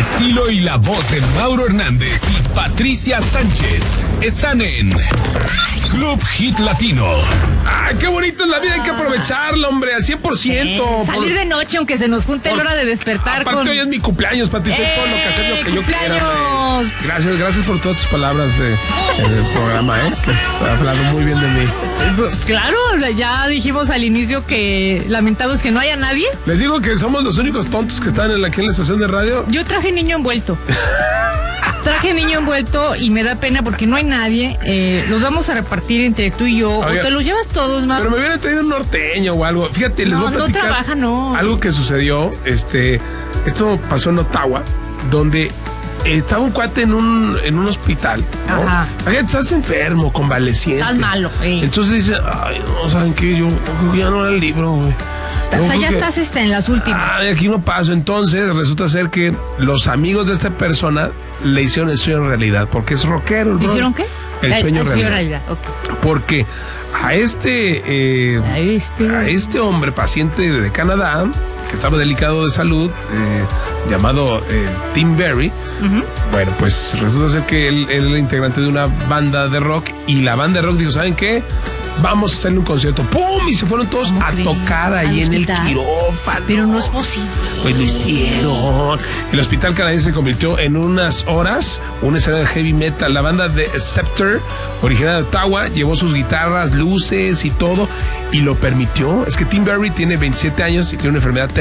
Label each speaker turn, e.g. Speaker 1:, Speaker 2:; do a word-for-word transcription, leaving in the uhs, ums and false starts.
Speaker 1: estilo y la voz de Mauro Hernández y Patricia Sánchez están en Club Hit Latino.
Speaker 2: ¡Ay, qué bonito es la vida! Hay que aprovecharla, hombre, al cien por ciento.
Speaker 3: Eh, salir por, de noche, aunque se nos junte por, la hora de despertar.
Speaker 2: Aparte, con... hoy es mi cumpleaños, Patricia. Eh, todo lo que hacer lo que yo quiera. Hombre. Gracias, gracias por todas tus palabras de, del programa, ¿eh? Que has hablado muy bien de mí.
Speaker 3: Pues claro, ya dijimos al inicio que lamentamos que no haya nadie.
Speaker 2: Les digo que somos los únicos tontos que están en, aquí en la estación de radio.
Speaker 3: Yo traje niño envuelto. Traje niño envuelto y me da pena porque no hay nadie. Eh, los vamos a repartir entre tú y yo. Oiga, o te los llevas todos, más.
Speaker 2: Pero me hubiera traído un norteño o algo. Fíjate, les
Speaker 3: no,
Speaker 2: voy a platicar.
Speaker 3: No trabaja, no.
Speaker 2: Algo que sucedió, este, esto pasó en Ottawa, donde eh, estaba un cuate en un, en un hospital, ¿no? Ajá. Fíjate, estás enfermo, convaleciente.
Speaker 3: Estás malo, eh.
Speaker 2: Entonces dice, ay, no, ¿saben qué? Yo, yo ya no era el libro, güey.
Speaker 3: O sea, ya que, estás este, en las últimas.
Speaker 2: Ah, de aquí no paso. Entonces resulta ser que los amigos de esta persona le hicieron el sueño en realidad, porque es rockero.
Speaker 3: ¿Le hicieron qué?
Speaker 2: El sueño en realidad.
Speaker 3: realidad. Okay.
Speaker 2: Porque a este, eh, a este a este hombre paciente de Canadá, que estaba delicado de salud, eh, llamado eh, Tim Berry, uh-huh. Bueno, pues resulta ser que él, él era integrante de una banda de rock, y la banda de rock dijo, ¿saben qué? Vamos a hacerle un concierto. ¡Pum! Y se fueron todos a creen? tocar ahí en el quirófano.
Speaker 3: Pero no es posible.
Speaker 2: Pues lo hicieron. El hospital canadiense se convirtió en unas horas un escenario de heavy metal. La banda de Scepter, originaria de Ottawa, llevó sus guitarras, luces y todo, y lo permitió. Es que Tim Berry tiene veintisiete años y tiene una enfermedad